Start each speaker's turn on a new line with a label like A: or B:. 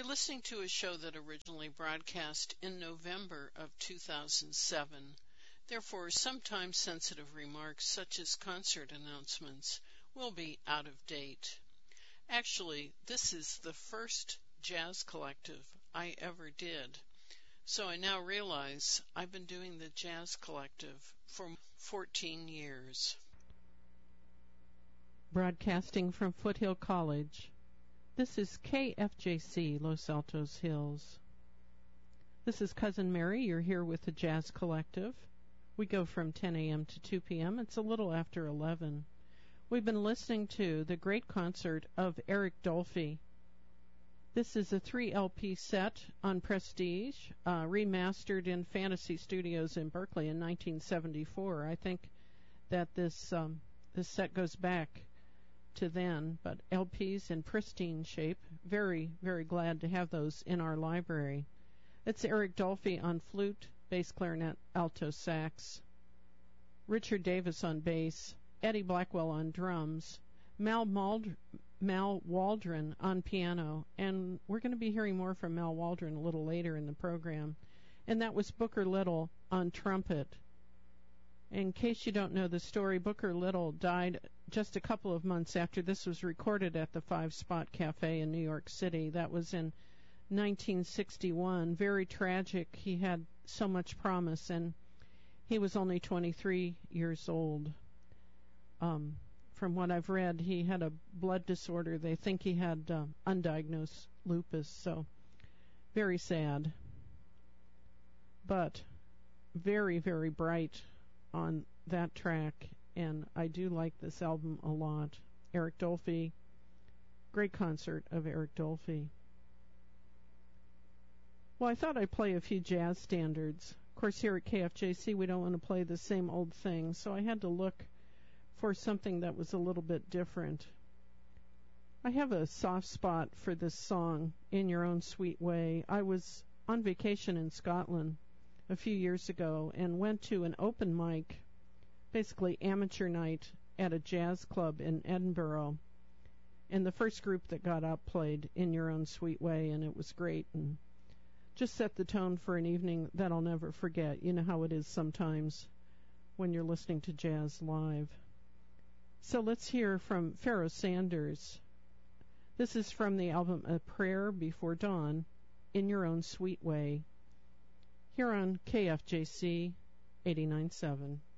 A: You're listening to a show that originally broadcast in November of 2007. Therefore, some time-sensitive remarks such as concert announcements will be out of date. Actually, this is the first jazz collective I ever did. So I now realize I've been doing the Jazz Collective for 14 years.
B: Broadcasting from Foothill College. This is KFJC, Los Altos Hills. This is Cousin Mary. You're here with the Jazz Collective. We go from 10 a.m. to 2 p.m. It's a little after 11. We've been listening to the great concert of Eric Dolphy. This is a 3-LP set on Prestige, remastered in Fantasy Studios in Berkeley in 1974. I think that this set goes back to then, but LPs in pristine shape. Very, very glad to have those in our library. It's Eric Dolphy on flute, bass clarinet, alto sax, Richard Davis on bass, Eddie Blackwell on drums, Mal Waldron on piano, and we're going to be hearing more from Mal Waldron a little later in the program. And that was Booker Little on trumpet. In case you don't know the story, Booker Little died just a couple of months after this was recorded at the Five Spot Cafe in New York City. That was in 1961. Very tragic. He had so much promise, and he was only 23 years old. From what I've read, he had a blood disorder. They think he had undiagnosed lupus, so very sad. But very, very bright on that track, and I do like this album a lot. Eric Dolphy, great concert of Eric Dolphy. Well, I thought I'd play a few jazz standards. Of course, here at KFJC, we don't want to play the same old thing, so I had to look for something that was a little bit different. I have a soft spot for this song, In Your Own Sweet Way. I was on vacation in Scotland a few years ago and went to an open mic, basically amateur night, at a jazz club in Edinburgh. And the first group that got up played In Your Own Sweet Way, and it was great and just set the tone for an evening that I'll never forget. You know how it is sometimes when you're listening to jazz live. So let's hear from Pharoah Sanders. This is from the album A Prayer Before Dawn, In Your Own Sweet Way, here on KFJC 89.7.